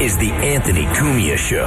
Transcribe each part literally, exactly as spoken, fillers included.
is the Anthony Cumia Show.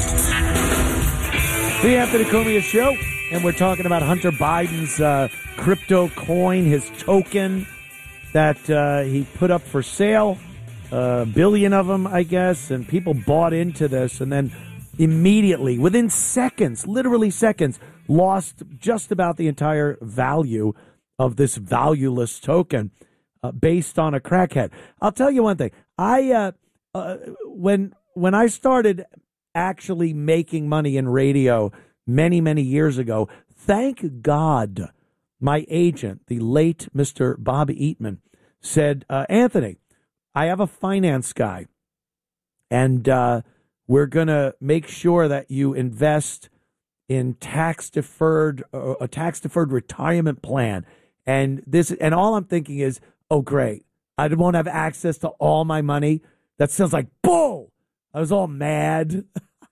The Anthony Cumia Show, and we're talking about Hunter Biden's uh, crypto coin, his token that uh, he put up for sale, a billion of them, I guess, and people bought into this, and then immediately, within seconds, literally seconds, lost just about the entire value of this valueless token uh, based on a crackhead. I'll tell you one thing. I uh, uh, when when I started actually making money in radio many, many years ago, thank God my agent, the late Mister Bob Eatman, said, uh, Anthony, I have a finance guy, and uh, we're going to make sure that you invest in tax-deferred, uh, a tax-deferred retirement plan. And this, and all I'm thinking is, oh, great, I won't have access to all my money. That sounds like bull. I was all mad.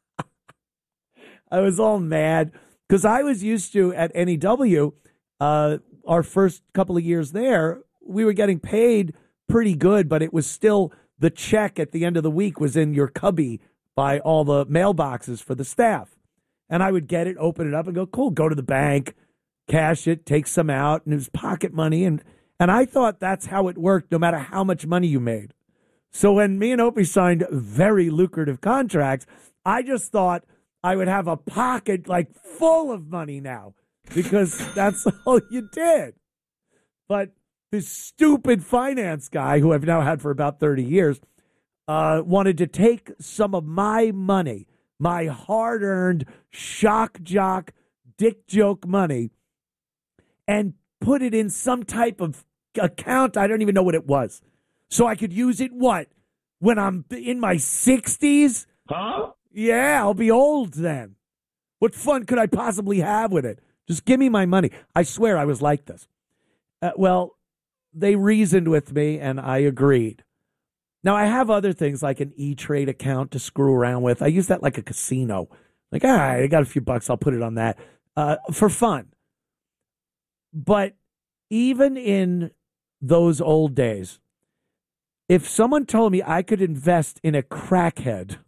I was all mad because I was used to, at N E W, uh, our first couple of years there, we were getting paid pretty good, but it was still the check at the end of the week was in your cubby by all the mailboxes for the staff. And I would get it, open it up, and go, cool, go to the bank, cash it, take some out, and it was pocket money. And, and I thought that's how it worked, no matter how much money you made. So when me and Opie signed very lucrative contracts, I just thought I would have a pocket like full of money now because that's all you did. But this stupid finance guy, who I've now had for about thirty years, uh, wanted to take some of my money, my hard-earned shock jock, dick joke money, and put it in some type of account. I don't even know what it was. So I could use it, what, when I'm in my sixties? Huh? Yeah, I'll be old then. What fun could I possibly have with it? Just give me my money. I swear I was like this. Uh, well, they reasoned with me, and I agreed. Now, I have other things like an E-Trade account to screw around with. I use that like a casino. Like, all right, I got a few bucks. I'll put it on that uh, for fun. But even in those old days, if someone told me I could invest in a crackhead,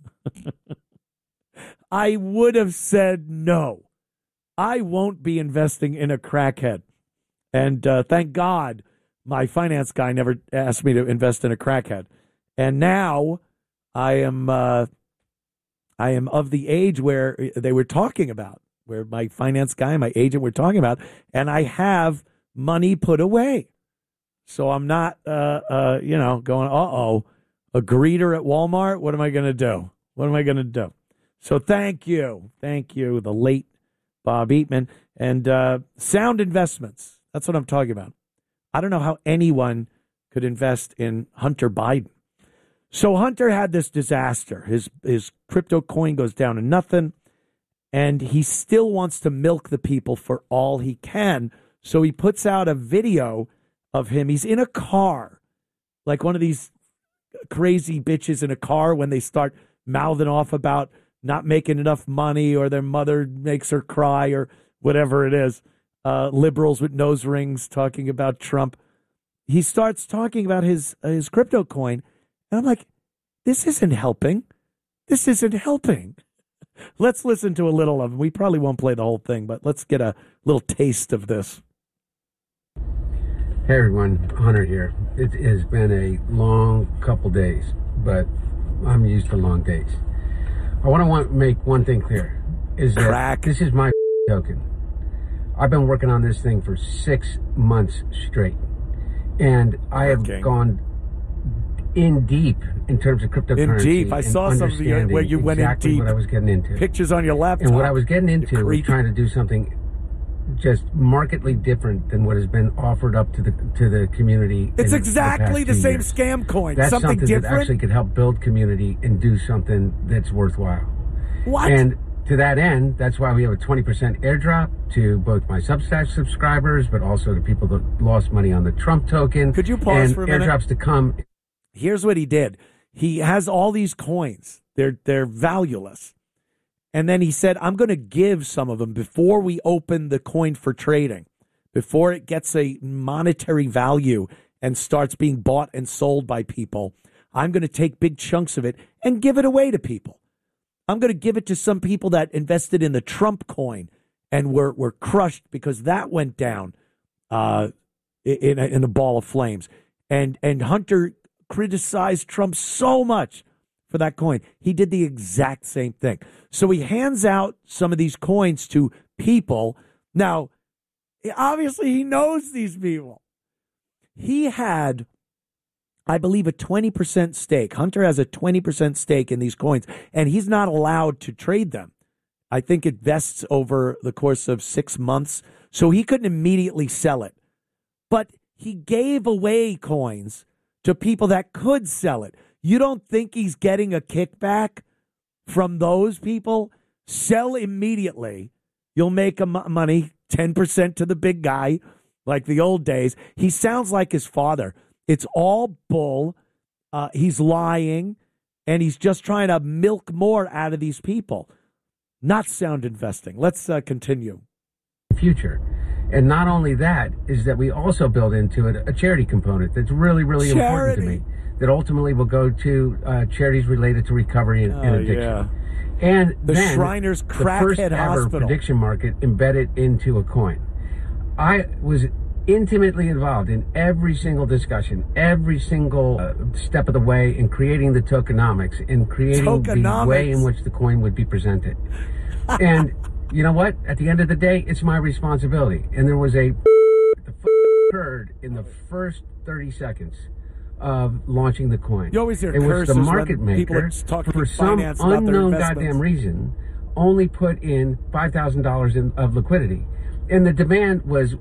I would have said no. I won't be investing in a crackhead. And uh, thank God my finance guy never asked me to invest in a crackhead. And now I am uh, I am of the age where they were talking about, where my finance guy and my agent were talking about, and I have money put away. So I'm not, uh, uh, you know, going, uh-oh, a greeter at Walmart? What am I going to do? What am I going to do? So thank you. Thank you, the late Bob Eatman. And uh, sound investments. That's what I'm talking about. I don't know how anyone could invest in Hunter Biden. So Hunter had this disaster. His, his crypto coin goes down to nothing, and he still wants to milk the people for all he can. So he puts out a video of him. He's in a car, like one of these crazy bitches in a car when they start mouthing off about not making enough money or their mother makes her cry or whatever it is. Uh, liberals with nose rings talking about Trump. He starts talking about his uh, his crypto coin, and I'm like, this isn't helping. This isn't helping. Let's listen to a little of it. We probably won't play the whole thing, but let's get a little taste of this. Hey everyone, Hunter here. It has been a long couple days, but I'm used to long days. I want to want, make one thing clear, is that Crack. This is my token. I've been working on this thing for six months straight, and I have Okay. gone in deep in terms of cryptocurrency. In deep. I and saw some of your, where you went in exactly deep. what I was getting into. Pictures on your laptop. And what I was getting into was creep. trying to do something just markedly different than what has been offered up to the to the community. It's in exactly the, the past two same years. scam coin. That's something, something different. that actually could help build community and do something that's worthwhile. What? And to that end, that's why we have a twenty percent airdrop to both my Substack subscribers, but also to people that lost money on the Trump token. Could you pause and for a minute? airdrops to come. Here's what he did. He has all these coins. They're they're valueless. And then he said, I'm going to give some of them before we open the coin for trading, before it gets a monetary value and starts being bought and sold by people. I'm going to take big chunks of it and give it away to people. I'm going to give it to some people that invested in the Trump coin and were, were crushed because that went down uh, in, a, in a ball of flames. And, and Hunter criticized Trump so much for that coin. He did the exact same thing. So he hands out some of these coins to people. Now, obviously, he knows these people. He had, I believe, a twenty percent stake. Hunter has a twenty percent stake in these coins, and he's not allowed to trade them. I think it vests over the course of six months, so he couldn't immediately sell it. But he gave away coins to people that could sell it. You don't think he's getting a kickback from those people? Sell immediately. You'll make a m- money, ten percent to the big guy, like the old days. He sounds like his father. It's all bull. Uh, he's lying, and he's just trying to milk more out of these people. Not sound investing. Let's uh, continue. Future. And not only that, is that we also build into it a charity component that's really, really Charity. important to me, that ultimately will go to uh, charities related to recovery and, Oh, and addiction. yeah. And The then Shriners the first Crackhead ever Hospital. prediction market embedded into a coin. I was intimately involved in every single discussion, every single uh, step of the way in creating the tokenomics, in creating Tokenomics. the way in which the coin would be presented. And you know what? At the end of the day, it's my responsibility. And there was a the f- occurred in the first thirty seconds of launching the coin. You always hear in which curses the when market people maker, are talking for some finance about their unknown investments. goddamn reason, only put in five thousand dollars of liquidity. And the demand was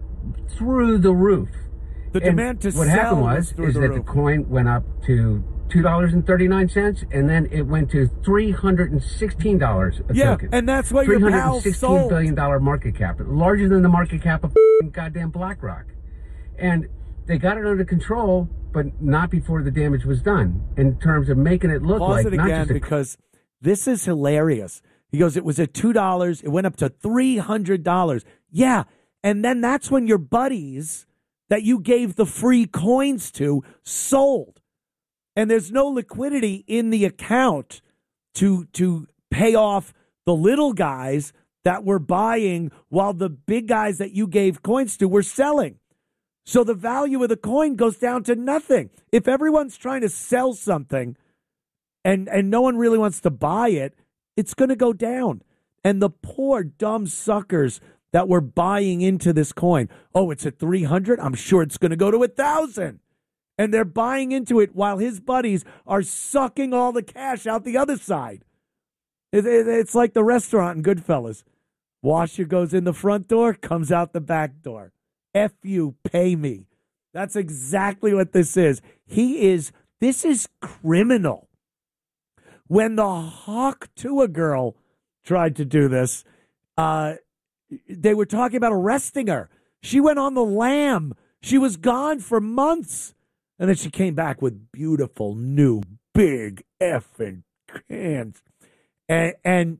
through the roof. The And demand to what sell happened was was, through is the that roof. the coin went up to two dollars and thirty-nine cents, and then it went to three hundred sixteen dollars a Yeah, token. and that's what your pal three hundred sixteen sold. billion dollars market cap, larger than the market cap of f***ing goddamn BlackRock. And they got it under control, but not before the damage was done, in terms of making it look Pause like it not again just a because this is hilarious. He goes, it was at two dollars. It went up to three hundred dollars. Yeah, and then that's when your buddies that you gave the free coins to sold. And there's no liquidity in the account to to pay off the little guys that were buying while the big guys that you gave coins to were selling. So the value of the coin goes down to nothing. If everyone's trying to sell something and, and no one really wants to buy it, it's going to go down. And the poor dumb suckers that were buying into this coin, oh, it's at three hundred. I'm sure it's going to go to one thousand. And they're buying into it while his buddies are sucking all the cash out the other side. It, it, it's like the restaurant in Goodfellas. Washer goes in the front door, comes out the back door. F you, pay me. That's exactly what this is. He is, this is criminal. When the Hawk Tua girl tried to do this, uh, they were talking about arresting her. She went on the lam. She was gone for months. And then she came back with beautiful, new, big effing hands. And, and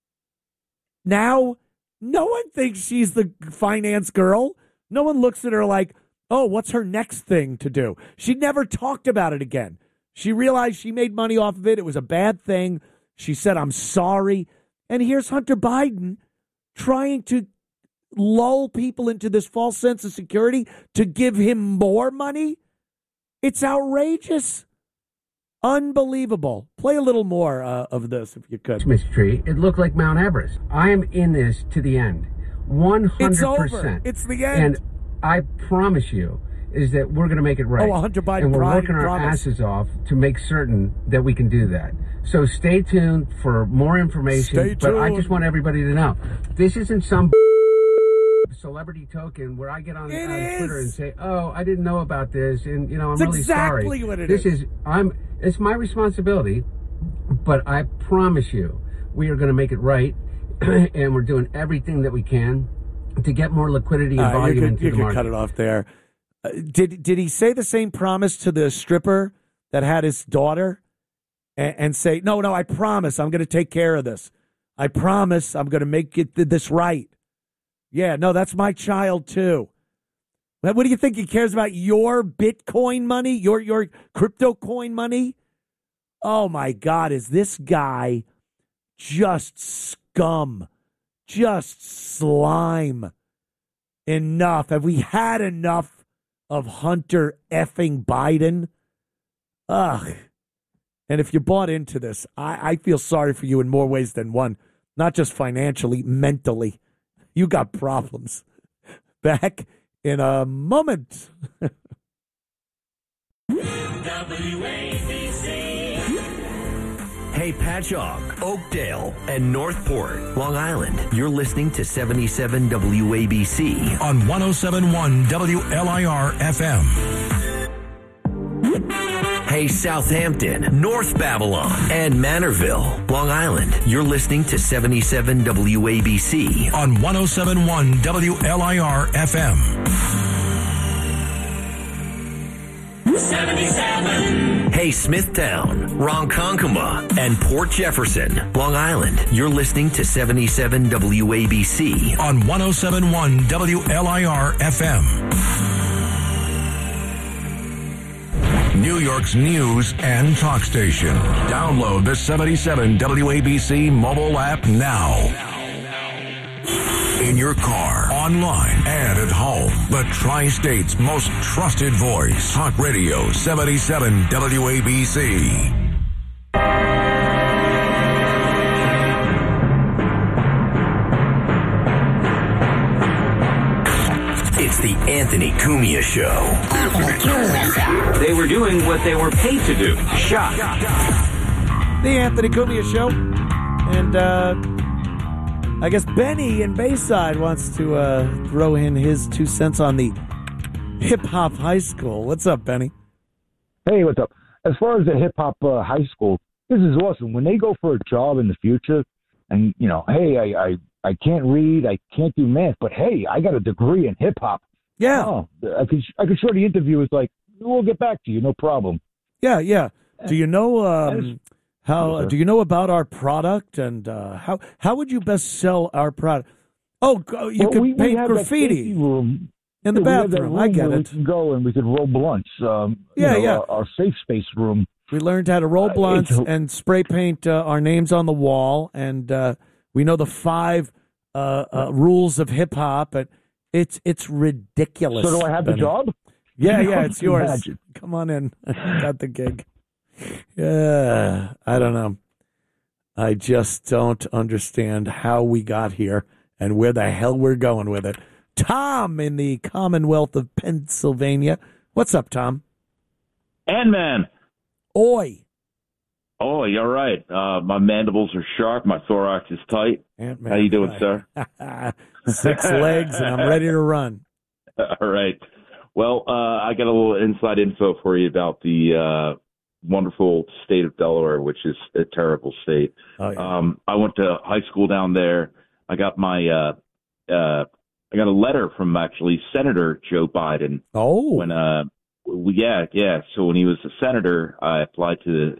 now no one thinks she's the finance girl. No one looks at her like, oh, what's her next thing to do? She never talked about it again. She realized she made money off of it. It was a bad thing. She said, I'm sorry. And here's Hunter Biden trying to lull people into this false sense of security to give him more money. It's outrageous. Unbelievable. Play a little more uh, of this if you could. Christmas tree. It looked like Mount Everest. I am in this to the end. one hundred percent. It's over. It's the end. And I promise you is that we're going to make it right. Oh, Hunter Biden And we're Biden working our promise. asses off to make certain that we can do that. So stay tuned for more information. Stay But I tuned. just want everybody to know, this isn't some celebrity token where I get on, It on is. Twitter and say, oh, I didn't know about this, and you know, I'm It's really exactly sorry. what it this is. is I'm it's my responsibility, but I promise you we are going to make it right. And we're doing everything that we can to get more liquidity and Uh, volume you could, into you the could market. cut it off there. Uh, did did he say the same promise to the stripper that had his daughter, and, and say, no, no, I promise I'm going to take care of this. I promise I'm going to make it th- this right. Yeah, no, that's my child too. What do you think he cares about? Your Bitcoin money? Your your crypto coin money? Oh, my God. Is this guy just scum? Just slime? Enough. Have we had enough of Hunter effing Biden? Ugh. And if you bought into this, I, I feel sorry for you in more ways than one. Not just financially, mentally. You got problems. Back in a moment. W A B C. Hey, Patchogue, Oakdale, and Northport, Long Island. You're listening to seventy-seven W A B C on one oh seven point one W L I R F M. Hey, Southampton, North Babylon, and Manorville, Long Island. You're listening to seventy-seven W A B C on one oh seven point one W L I R F M. seventy-seven. Hey, Smithtown, Ronkonkoma, and Port Jefferson, Long Island. You're listening to seventy-seven W A B C on one oh seven point one W L I R F M. New York's news and talk station. Download the seventy-seven W A B C mobile app now. In your car, online, and at home. The Tri-State's most trusted voice. Talk Radio seventy-seven W A B C. It's the Anthony Cumia Show. They were doing what they were paid to do. Shot. The Anthony Cumia Show. And, uh... I guess Benny in Bayside wants to uh, throw in his two cents on the hip-hop high school. What's up, Benny? Hey, what's up? As far as the hip-hop uh, high school, this is awesome. When they go for a job in the future and, you know, hey, I, I, I can't read, I can't do math, but, hey, I got a degree in hip-hop. Yeah. Oh, I could, I could show the interviewers, like, we'll get back to you, no problem. Yeah, yeah. Do you know... Um, How Yes, do you know about our product, and uh, how how would you best sell our product? Oh, you well, could we, paint we have graffiti that room in the yeah, we have that bathroom. room I get where it. We can go and we could roll blunts. Um, Yeah, you know, yeah. Our, our safe space room. We learned how to roll Uh, blunts it's- and spray paint uh, our names on the wall, and uh, we know the five uh, uh, rules of hip hop. But it's it's ridiculous. So do I have Benny. the job? Yeah, yeah, it's yours. Imagine. Come on in. Got the gig. Yeah, I don't know. I just don't understand how we got here and where the hell we're going with it. Tom in the Commonwealth of Pennsylvania. What's up, Tom? Ant-Man. Oi. Oh, you're right. Uh, my mandibles are sharp. My thorax is tight. Ant-Man. How you doing, sir? Six legs, and I'm ready to run. All right. Well, uh, I got a little inside info for you about the uh, wonderful state of Delaware, which is a terrible state. Oh, yeah. Um, I went to high school down there. I got my uh, uh, I got a letter from actually Senator Joe Biden. Oh. When uh, we, yeah, yeah. So when he was a senator, I applied to